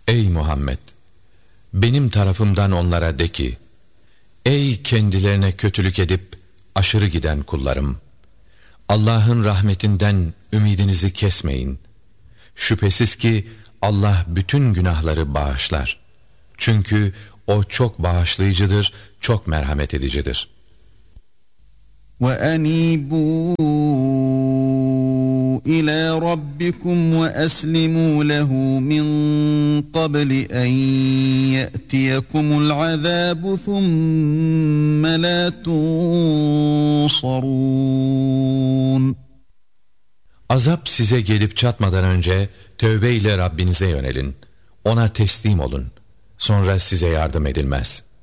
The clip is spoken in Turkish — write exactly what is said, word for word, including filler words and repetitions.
Ey Muhammed! Benim tarafımdan onlara de ki, ey kendilerine kötülük edip aşırı giden kullarım! Allah'ın rahmetinden ümidinizi kesmeyin. Şüphesiz ki Allah bütün günahları bağışlar. Çünkü O çok bağışlayıcıdır, çok merhamet edicidir. وَأَنِيبُوا إِلَى رَبِّكُمْ وَأَسْلِمُوا لَهُ مِنْ قَبْلِ أَنْ يَأْتِيَكُمُ الْعَذَابُ ثُمَّ لَا تُنْصَرُونَ. Azap size gelip çatmadan önce tövbe ile Rabbinize yönelin. Ona teslim olun. Sonra size yardım edilmez.